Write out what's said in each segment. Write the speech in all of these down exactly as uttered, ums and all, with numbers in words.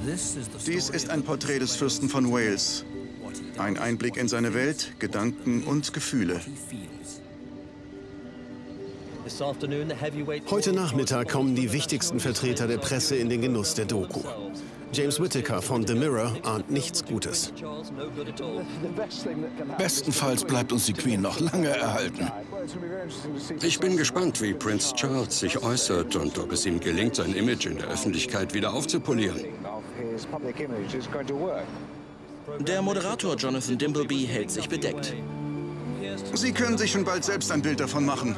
Dies ist ein Porträt des Fürsten von Wales. Ein Einblick in seine Welt, Gedanken und Gefühle. Heute Nachmittag kommen die wichtigsten Vertreter der Presse in den Genuss der Doku. James Whittaker von The Mirror ahnt nichts Gutes. Bestenfalls bleibt uns die Queen noch lange erhalten. Ich bin gespannt, wie Prinz Charles sich äußert und ob es ihm gelingt, sein Image in der Öffentlichkeit wieder aufzupolieren. Der Moderator Jonathan Dimbleby hält sich bedeckt. Sie können sich schon bald selbst ein Bild davon machen.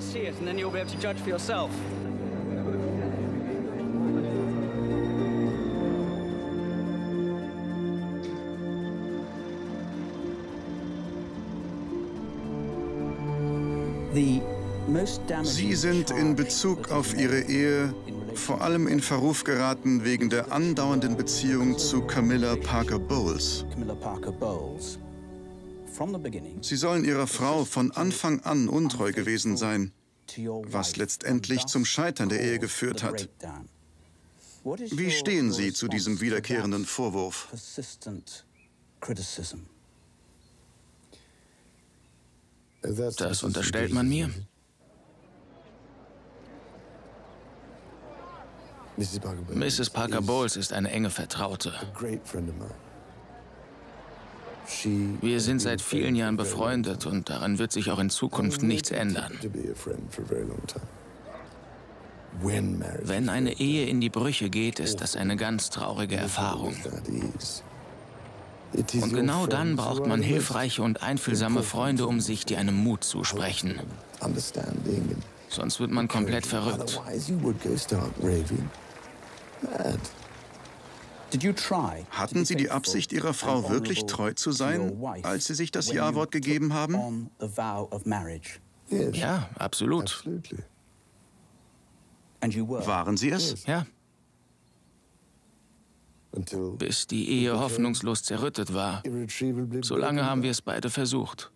Sie sind in Bezug auf Ihre Ehe vor allem in Verruf geraten wegen der andauernden Beziehung zu Camilla Parker Bowles. Sie sollen Ihrer Frau von Anfang an untreu gewesen sein, was letztendlich zum Scheitern der Ehe geführt hat. Wie stehen Sie zu diesem wiederkehrenden Vorwurf? Das unterstellt man mir. Misses Parker Bowles ist eine enge Vertraute. Wir sind seit vielen Jahren befreundet und daran wird sich auch in Zukunft nichts ändern. Wenn eine Ehe in die Brüche geht, ist das eine ganz traurige Erfahrung. Und genau dann braucht man hilfreiche und einfühlsame Freunde um sich, die einem Mut zusprechen. Sonst wird man komplett verrückt. Hatten Sie die Absicht, Ihrer Frau wirklich treu zu sein, als Sie sich das Ja-Wort gegeben haben? Ja, absolut. Waren Sie es? Ja. Bis die Ehe hoffnungslos zerrüttet war. Solange haben wir es beide versucht.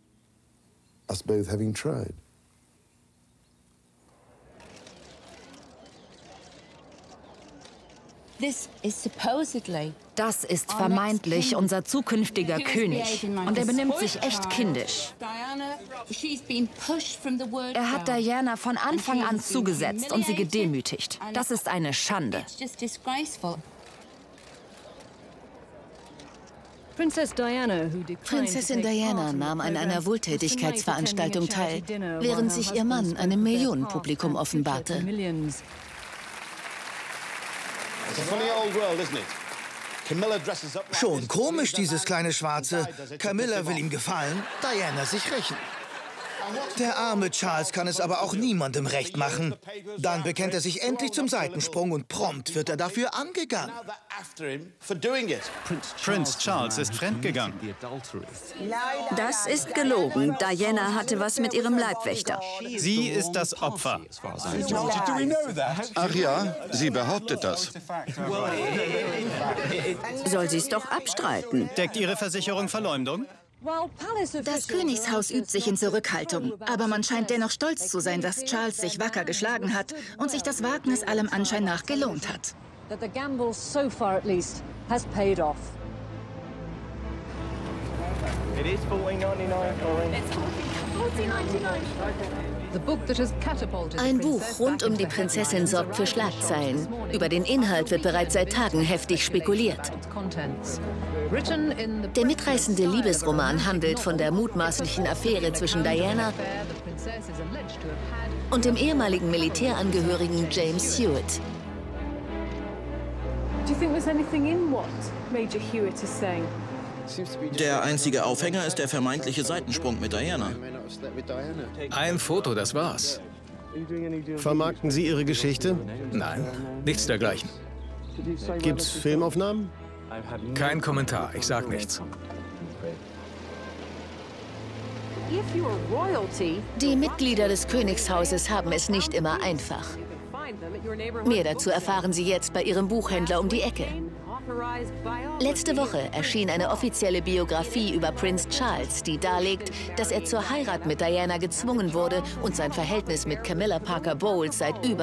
Das ist vermeintlich unser zukünftiger König. Und er benimmt sich echt kindisch. Er hat Diana von Anfang an zugesetzt und sie gedemütigt. Das ist eine Schande. Prinzessin Diana nahm an einer Wohltätigkeitsveranstaltung teil, während sich ihr Mann einem Millionenpublikum offenbarte. Schon komisch, dieses kleine Schwarze. Camilla will ihm gefallen, Diana sich rächen. Der arme Charles kann es aber auch niemandem recht machen. Dann bekennt er sich endlich zum Seitensprung und prompt wird er dafür angegangen. Prinz Charles ist fremdgegangen. Das ist gelogen. Diana hatte was mit ihrem Leibwächter. Sie ist das Opfer. Ach ja, sie behauptet das. Soll sie es doch abstreiten? Deckt Ihre Versicherung Verleumdung? Das Königshaus übt sich in Zurückhaltung, aber man scheint dennoch stolz zu sein, dass Charles sich wacker geschlagen hat und sich das Wagnis allem Anschein nach gelohnt hat. Ein Buch rund um die Prinzessin sorgt für Schlagzeilen. Über den Inhalt wird bereits seit Tagen heftig spekuliert. Der mitreißende Liebesroman handelt von der mutmaßlichen Affäre zwischen Diana und dem ehemaligen Militärangehörigen James Hewitt. Der einzige Aufhänger ist der vermeintliche Seitensprung mit Diana. Ein Foto, das war's. Vermarkten Sie Ihre Geschichte? Nein, nichts dergleichen. Gibt's Filmaufnahmen? Kein Kommentar, ich sag nichts. Die Mitglieder des Königshauses haben es nicht immer einfach. Mehr dazu erfahren Sie jetzt bei Ihrem Buchhändler um die Ecke. Letzte Woche erschien eine offizielle Biografie über Prinz Charles, die darlegt, dass er zur Heirat mit Diana gezwungen wurde und sein Verhältnis mit Camilla Parker Bowles seit über